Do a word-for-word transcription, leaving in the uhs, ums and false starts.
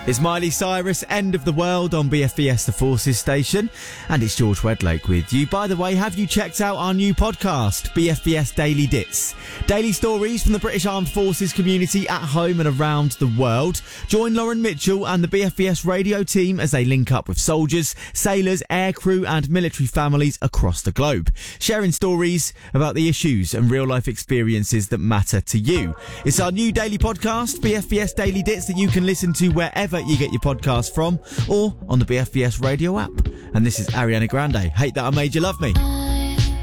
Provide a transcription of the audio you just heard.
It's Miley Cyrus, End of the World on B F B S The Forces station. And it's George Wedlake with you. By the way, have you checked out our new podcast, B F B S Daily Dits? Daily stories from the British Armed Forces community at home and around the world. Join Lauren Mitchell and the B F B S radio team as they link up with soldiers, sailors, aircrew and military families across the globe, sharing stories about the issues and real-life experiences that matter to you. It's our new daily podcast, B F B S Daily Dits, that you can listen to wherever you get your podcast from or on the B F B S radio app. And this is Ariana Grande, Hate That I Made You Love Me.